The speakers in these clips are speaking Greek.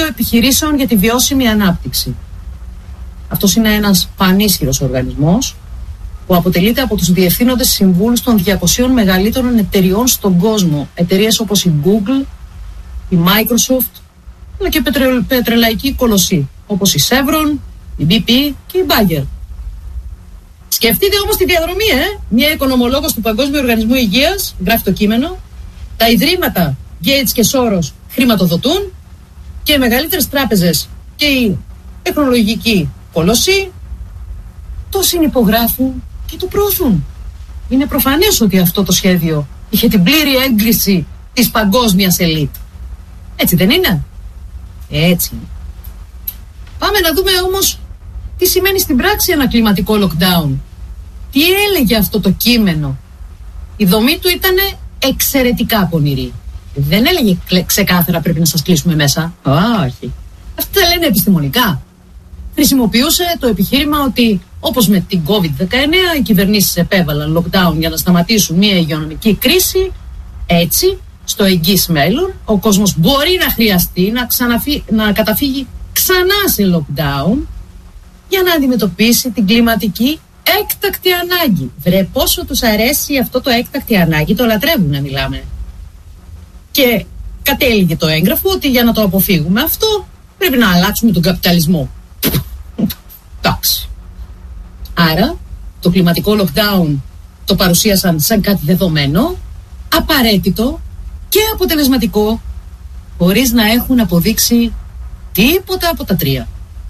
Επιχειρήσεων για τη Βιώσιμη Ανάπτυξη. Αυτός είναι ένας πανίσχυρος οργανισμός που αποτελείται από τους διευθύνοντες συμβούλους των 200 μεγαλύτερων εταιριών στον κόσμο. Εταιρείες όπως η Google, η Microsoft, αλλά και πετρελαϊκοί κολοσσοί όπως η Chevron, η BP και η Bayer. Σκεφτείτε όμως τη διαδρομή, Μια οικονομολόγος του Παγκόσμιου Οργανισμού Υγείας γράφει το κείμενο, τα ιδρύματα Gates και Soros χρηματοδοτούν και οι μεγαλύτερες τράπεζες και οι τεχνολογικοί κολοσσοί το συνυπογράφουν και το προωθούν. Είναι προφανές ότι αυτό το σχέδιο είχε την πλήρη έγκριση της παγκόσμιας ελίτ. Έτσι δεν είναι? Έτσι. Πάμε να δούμε όμως τι σημαίνει στην πράξη ένα κλιματικό lockdown. Τι έλεγε αυτό το κείμενο? Η δομή του ήταν εξαιρετικά πονηρή. Δεν έλεγε ξεκάθαρα πρέπει να σας κλείσουμε μέσα. Όχι. Αυτά τα λένε επιστημονικά. Χρησιμοποιούσε το επιχείρημα ότι όπως με την COVID-19 οι κυβερνήσεις επέβαλαν lockdown για να σταματήσουν μια υγειονομική κρίση, έτσι στο εγγύς μέλλον ο κόσμος μπορεί να χρειαστεί να καταφύγει ξανά σε lockdown για να αντιμετωπίσει την κλιματική έκτακτη ανάγκη. Βρε πόσο τους αρέσει αυτό το έκτακτη ανάγκη, το λατρεύουν να μιλάμε. Και κατέληγε το έγγραφο ότι για να το αποφύγουμε αυτό πρέπει να αλλάξουμε τον καπιταλισμό. Εντάξει. Άρα το κλιματικό lockdown το παρουσίασαν σαν κάτι δεδομένο, απαραίτητο και αποτελεσματικό, χωρίς να έχουν αποδείξει τίποτα από τα τρία.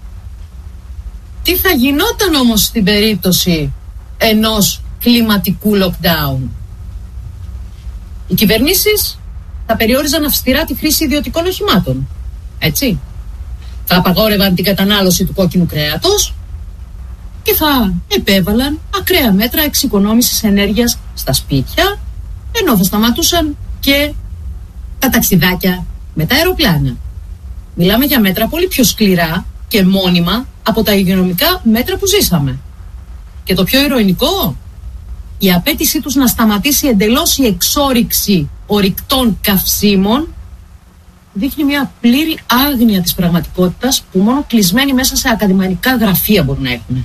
Τι θα γινόταν όμως στην περίπτωση ενός κλιματικού lockdown? Οι κυβερνήσεις θα περιόριζαν αυστηρά τη χρήση ιδιωτικών οχημάτων. Έτσι. Θα απαγόρευαν την κατανάλωση του κόκκινου κρέατος και θα επέβαλαν ακραία μέτρα εξοικονόμησης ενέργειας στα σπίτια, ενώ θα σταματούσαν και τα ταξιδάκια με τα αεροπλάνα. Μιλάμε για μέτρα πολύ πιο σκληρά και μόνιμα από τα υγειονομικά μέτρα που ζήσαμε. Και το πιο ειρωνικό, η απέτησή τους να σταματήσει εντελώς η εξόρυξη ορυκτών καυσίμων δείχνει μια πλήρη άγνοια της πραγματικότητας που μόνο κλεισμένοι μέσα σε ακαδημαϊκά γραφεία μπορούν να έχουν.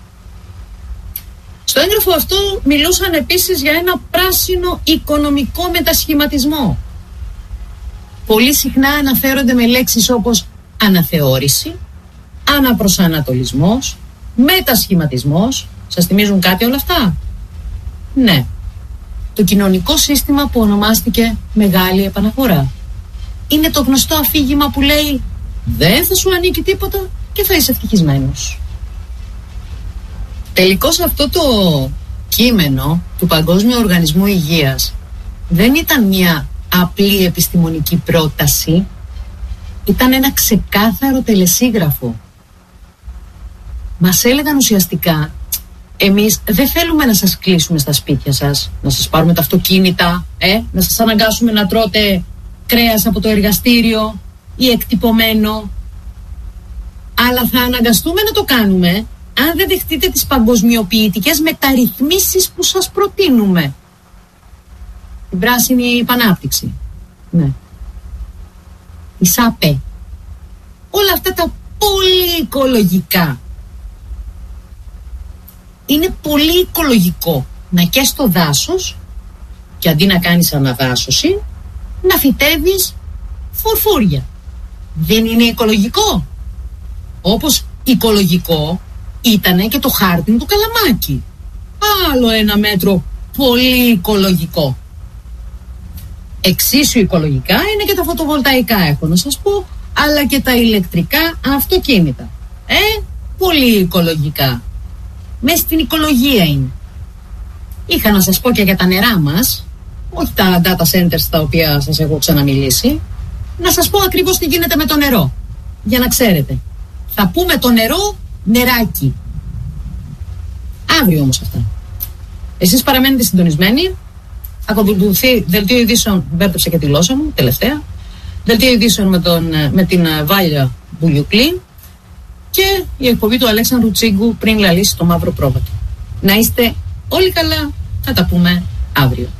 Στο έγγραφο αυτό μιλούσαν επίσης για ένα πράσινο οικονομικό μετασχηματισμό. Πολύ συχνά αναφέρονται με λέξεις όπως αναθεώρηση, αναπροσανατολισμός, μετασχηματισμός. Σας θυμίζουν κάτι όλα αυτά? Ναι. Το κοινωνικό σύστημα που ονομάστηκε Μεγάλη Επαναφορά. Είναι το γνωστό αφήγημα που λέει δεν θα σου ανήκει τίποτα και θα είσαι ευτυχισμένος. Τελικώς αυτό το κείμενο του Παγκόσμιου Οργανισμού Υγείας δεν ήταν μια απλή επιστημονική πρόταση, ήταν ένα ξεκάθαρο τελεσίγραφο. Μας έλεγαν ουσιαστικά, εμείς δεν θέλουμε να σας κλείσουμε στα σπίτια σας, να σας πάρουμε τα αυτοκίνητα, να σας αναγκάσουμε να τρώτε κρέας από το εργαστήριο ή εκτυπωμένο, αλλά θα αναγκαστούμε να το κάνουμε αν δεν δεχτείτε τις παγκοσμιοποιητικές μεταρρυθμίσεις που σας προτείνουμε. Την πράσινη επανάπτυξη. Ναι. Η ΣΑΠΕ. Όλα αυτά τα πολύ οικολογικά. Είναι πολύ οικολογικό να καίς το δάσος και αντί να κάνεις αναδάσωση να φυτεύεις φορφούρια. Δεν είναι οικολογικό? Όπως οικολογικό ήτανε και το χάρτινο του Καλαμάκι. Άλλο ένα μέτρο πολύ οικολογικό. Εξίσου οικολογικά είναι και τα φωτοβολταϊκά, έχω να σας πω, αλλά και τα ηλεκτρικά αυτοκίνητα. Πολύ οικολογικά. Μες στην οικολογία είναι. Είχα να σας πω και για τα νερά μας, όχι τα data centers τα οποία σας έχω ξαναμιλήσει, να σας πω ακριβώς τι γίνεται με το νερό, για να ξέρετε. Θα πούμε το νερό νεράκι. Αύριο όμως αυτά. Εσείς παραμένετε συντονισμένοι. Ακολουθεί δελτίο ειδήσεων, μπέρδεψα και τη γλώσσα μου τελευταία, δελτίο ειδήσεων με την Βάλια Μπουλιουκλή και η εκπομπή του Αλέξανδρου Τσίγκου πριν λαλήσει το μαύρο πρόβατο. Να είστε όλοι καλά, θα τα πούμε αύριο.